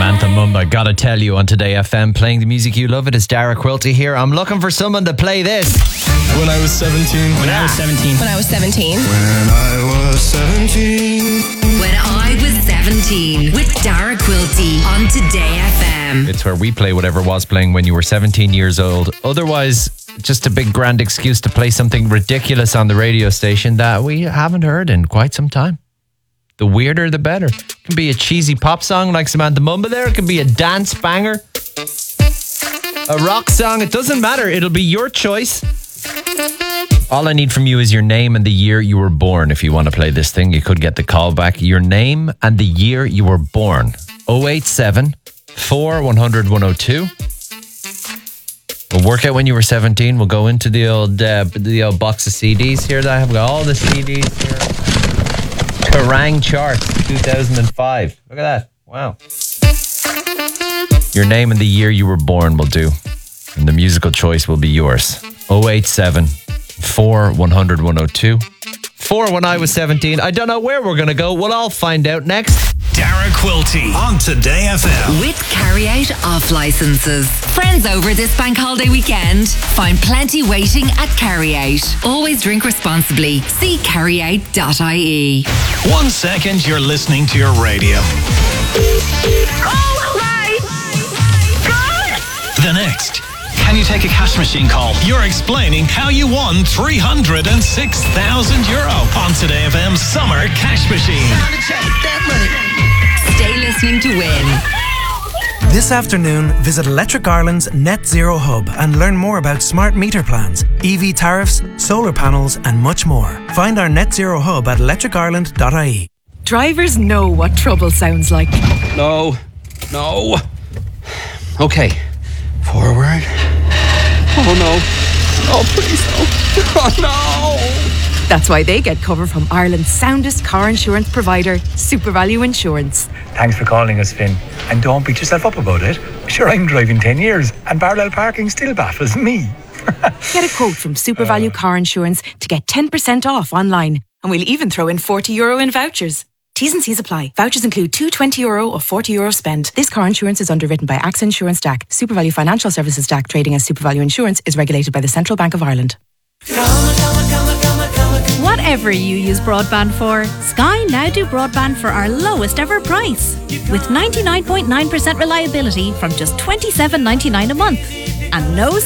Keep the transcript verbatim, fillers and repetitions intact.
Samantha Mumba, gotta tell you, on Today F M, playing the music you love. It is Dara Quilty here. I'm looking for someone to play this. When I was seventeen. When I was seventeen. When I was seventeen. When I was seventeen. When I was seventeen. With Dara Quilty on Today F M. It's where we play whatever was playing when you were seventeen years old. Otherwise, just a big grand excuse to play something ridiculous on the radio station that we haven't heard in quite some time. The weirder, the better. It can be a cheesy pop song like Samantha Mumba there. It can be a dance banger. A rock song. It doesn't matter. It'll be your choice. All I need from you is your name and the year you were born. If you want to play this thing, you could get the call back. Your name and the year you were born. oh eight seven, four one hundred, one oh two. We'll work out when you were seventeen. We'll go into the old uh, the old box of C Ds here that I have got. All the C Ds here. Kerrang Charts two thousand five. Look at that. Wow. Your name and the year you were born will do. And the musical choice will be yours. oh eight seven, four one hundred, one oh two. For When I Was seventeen. I don't know where we're going to go. We'll all find out next. Dara Quilty on Today F M. With Carry Out off licenses. Friends over this bank holiday weekend? Find plenty waiting at Carry Out. Always drink responsibly. See carry out dot I E. One second you're listening to your radio. Oh my God! The next, can you take a cash machine call? You're explaining how you won three hundred six thousand euro on Today F M's Summer Cash Machine. Stay listening to win. This afternoon, visit Electric Ireland's Net Zero Hub and learn more about smart meter plans, E V tariffs, solar panels and much more. Find our Net Zero Hub at electric ireland dot I E. Drivers know what trouble sounds like. No. No. Okay. Forward. Oh no. Oh please no. Oh no. That's why they get cover from Ireland's soundest car insurance provider, SuperValue Insurance. Thanks for calling us, Finn. And don't beat yourself up about it. Sure, I'm driving ten years and parallel parking still baffles me. Get a quote from SuperValue uh, Car Insurance to get ten percent off online. And we'll even throw in forty euro in vouchers. T's and C's apply. Vouchers include two twenty euro or forty euro spend. This car insurance is underwritten by A X A Insurance D A C. SuperValue Financial Services D A C, trading as SuperValue Insurance, is regulated by the Central Bank of Ireland. Whatever you use broadband for, Sky now do broadband for our lowest ever price. With ninety-nine point nine percent reliability from just twenty-seven ninety-nine a month. And no